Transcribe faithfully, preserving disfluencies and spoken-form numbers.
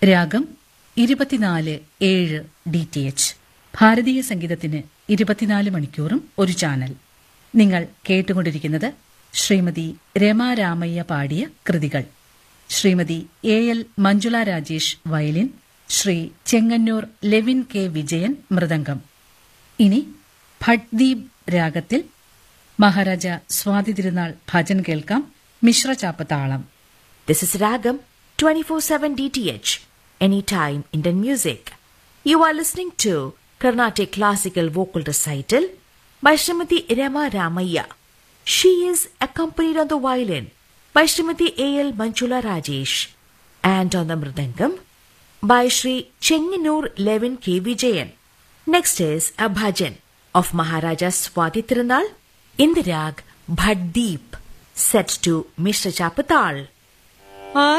രാഗം ഇരുപത്തിനാല് ഏഴ് ഡി ടി എച്ച്. ഭാരതീയ സംഗീതത്തിന് ഇരുപത്തിനാല് മണിക്കൂറും ഒരു ചാനൽ. നിങ്ങൾ കേട്ടുകൊണ്ടിരിക്കുന്നത് ശ്രീമതി രമ രാമയ്യ പാടിയ കൃതികൾ. Shrimati A L Manjula Rajesh violin, Shri Chengannur Levin K Vijayan mridangam. ഇനി ഭട്ദീപ് രാഗത്തിൽ മഹാരാജ സ്വാതി തിരുനാൾ ഭജൻ കേൾക്കാം. Mishra ചാപ്പത്താളം. This is Ragam twenty-four seven D T H, anytime Indian music. You are listening to Carnatic Classical Vocal Recital by Srimati Rama Ramaiah. She is accompanied on the violin by Srimati A L Manjula Rajesh and on the mridangam by Shri Chenganur Levin K. Vijayan. Next is a bhajan of Maharaja Swati Tirunal in the rag Bhatdeep, set to Mishra Chapatal.